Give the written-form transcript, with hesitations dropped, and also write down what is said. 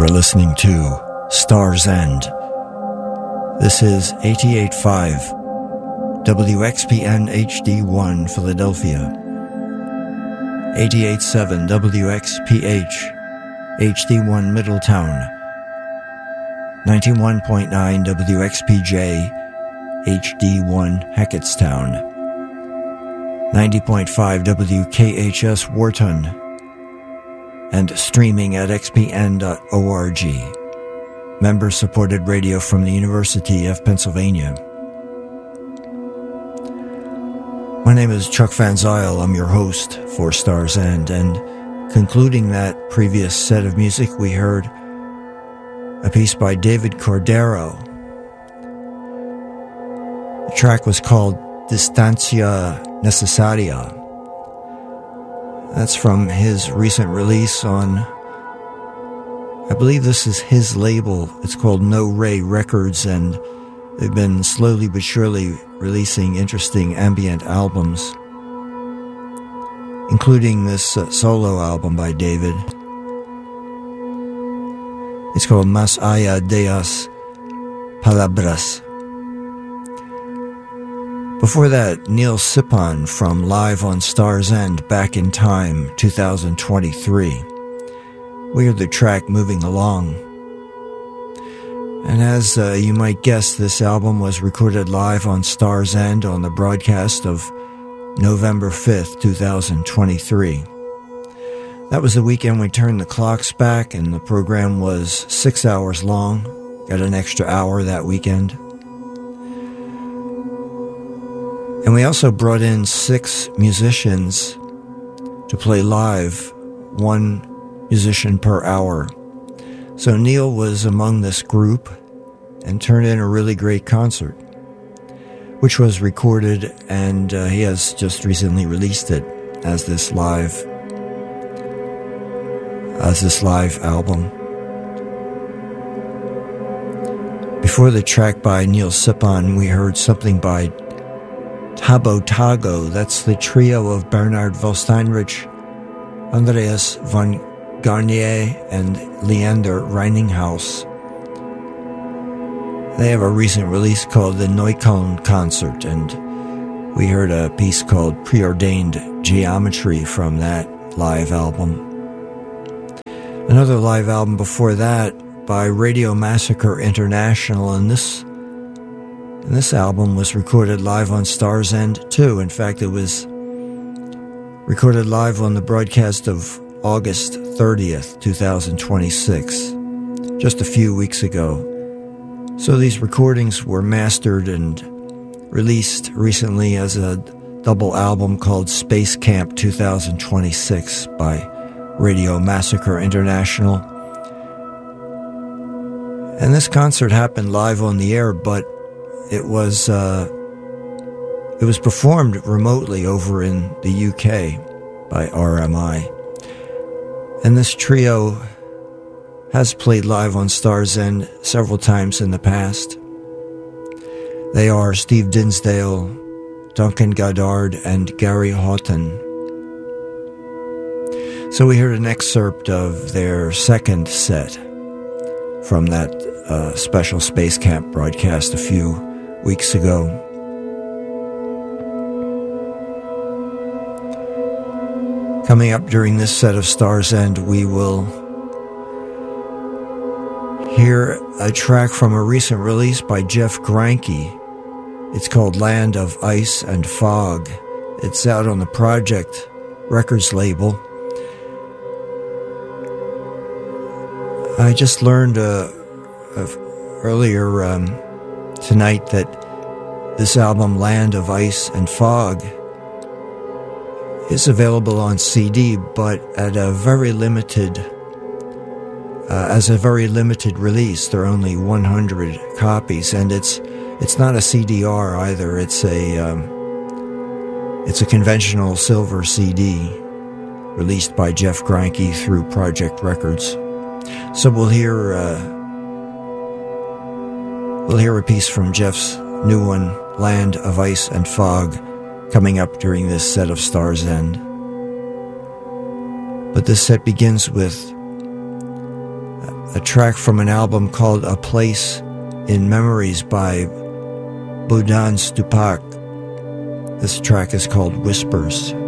You're listening to Star's End. This is 88.5 WXPN HD1 Philadelphia, 88.7 WXPH HD1 Middletown, 91.9 WXPJ HD1 Hackettstown, 90.5 WKHS Wharton, and streaming at xpn.org. Member-supported radio from the University of Pennsylvania. My name is Chuck Van Zyl. I'm your host for Star's End, and concluding that previous set of music, we heard a piece by David Cordero. The track was called Distancia Necesaria. That's from his recent release on, I believe this is his label. It's called No Ray Records, and they've been slowly but surely releasing interesting ambient albums, including this solo album by David. It's called Más Allá de las Palabras. Before that, Neil Sipon from Live on Star's End, Back in Time, 2023. We heard the track Moving Along. And as you might guess, this album was recorded live on Star's End on the broadcast of November 5th, 2023. That was the weekend we turned the clocks back, and the program was 6 hours long. Got an extra hour that weekend. And we also brought in 6 musicians to play live, 1 musician per hour. So Neil was among this group and turned in a really great concert, which was recorded, and he has just recently released it as this live album. Before the track by Neil Sipon, we heard something by Tabo Tago. That's the trio of Bernard Vollsteinrich, Andreas von Garnier, and Leander Reininghaus. They have a recent release called the Neukölln Concert, and we heard a piece called Preordained Geometry from that live album. Another live album before that by Radio Massacre International, and this album was recorded live on Star's End too. In fact, it was recorded live on the broadcast of August 30th, 2026, just a few weeks ago. So these recordings were mastered and released recently as a double album called Space Camp 2026 by Radio Massacre International. And this concert happened live on the air, but it was performed remotely over in the UK by RMI. And this trio has played live on Star's End several times in the past. They are Steve Dinsdale, Duncan Goddard, and Gary Houghton. So we heard an excerpt of their second set from that special Space Camp broadcast a few weeks ago. Coming up during this set of Star's End, we will hear a track from a recent release by Jeff Granke. It's called Land of Ice and Fog. It's out on the Project Records label. I just learned earlier tonight that this album, Land of Ice and Fog, is available on CD, but at a very limited, as a very limited release. There are only 100 copies, and it's not a CDR either. It's a conventional silver CD released by Jeff Granke through Project Records. So we'll hear a piece from Jeff's new one, Land of Ice and Fog, coming up during this set of Star's End. But this set begins with a track from an album called A Place in Memories by Bohdan Stupak. This track is called Whispers.